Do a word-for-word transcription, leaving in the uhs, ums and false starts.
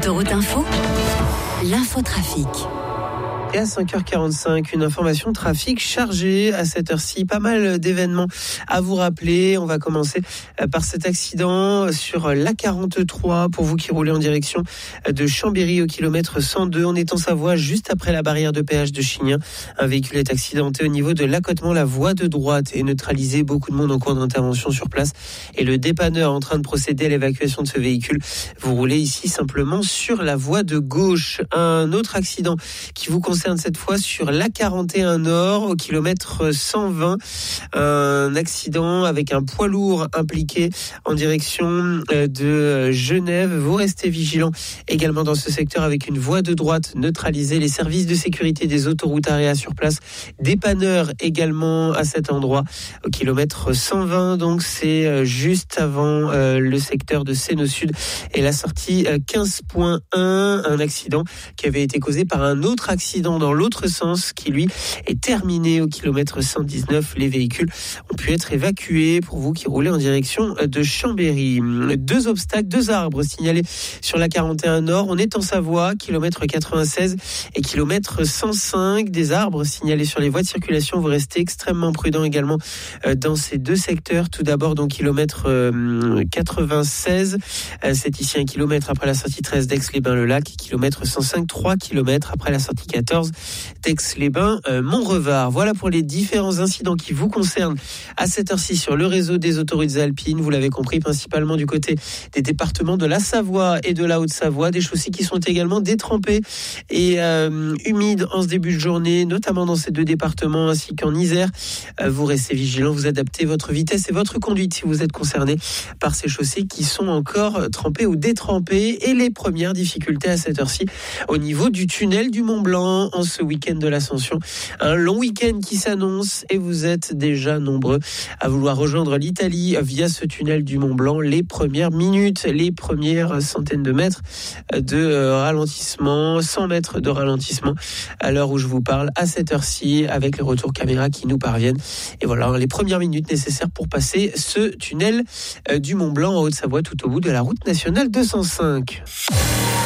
Autoroute Info, l'infotrafic. Et à cinq heures quarante-cinq, une information trafic chargée à cette heure-ci. Pas mal d'événements à vous rappeler. On va commencer par cet accident sur l'A quarante-trois pour vous qui roulez en direction de Chambéry au kilomètre cent deux. On est en Savoie, juste après la barrière de péage de Chignin. Un véhicule est accidenté au niveau de l'accotement. La voie de droite est neutralisée. Beaucoup de monde en cours d'intervention sur place. Et le dépanneur en train de procéder à l'évacuation de ce véhicule. Vous roulez ici simplement sur la voie de gauche. Un autre accident qui vous concerne cette fois sur l'A quarante et un Nord au kilomètre cent vingt. Un accident avec un poids lourd impliqué en direction de Genève. Vous restez vigilants également dans ce secteur avec une voie de droite neutralisée. Les services de sécurité des autoroutes Aréa sur place. Dépanneur également à cet endroit au kilomètre cent vingt. Donc c'est juste avant le secteur de Sénaux Sud et la sortie quinze point un. Un accident qui avait été causé par un autre accident dans l'autre sens qui lui est terminé au kilomètre cent dix-neuf. Les véhicules ont pu être évacués pour vous qui roulez en direction de Chambéry. Deux obstacles, deux arbres signalés sur l'A quarante et un Nord. On est en Savoie, kilomètre quatre-vingt-seize et kilomètre cent cinq. Des arbres signalés sur les voies de circulation. Vous restez extrêmement prudent également dans ces deux secteurs. Tout d'abord, donc kilomètre quatre-vingt-seize. C'est ici un kilomètre après la sortie treize d'Aix-les-Bains-le-Lac. Kilomètre cent cinq, trois kilomètres après la sortie quatorze d'Aix-les-Bains, euh, Montrevard. Voilà pour les différents incidents qui vous concernent à cette heure-ci sur le réseau des autoroutes alpines. Vous l'avez compris, principalement du côté des départements de la Savoie et de la Haute-Savoie. Des chaussées qui sont également détrempées et euh, humides en ce début de journée, notamment dans ces deux départements ainsi qu'en Isère. Euh, vous restez vigilants, vous adaptez votre vitesse et votre conduite si vous êtes concerné par ces chaussées qui sont encore trempées ou détrempées. Et les premières difficultés à cette heure-ci au niveau du tunnel du Mont-Blanc en ce week-end de l'Ascension. Un long week-end qui s'annonce et vous êtes déjà nombreux à vouloir rejoindre l'Italie via ce tunnel du Mont-Blanc. Les premières minutes, les premières centaines de mètres de ralentissement, cent mètres de ralentissement à l'heure où je vous parle à cette heure-ci avec les retours caméra qui nous parviennent. Et voilà, les premières minutes nécessaires pour passer ce tunnel du Mont-Blanc en Haute-Savoie tout au bout de la route nationale deux cent cinq.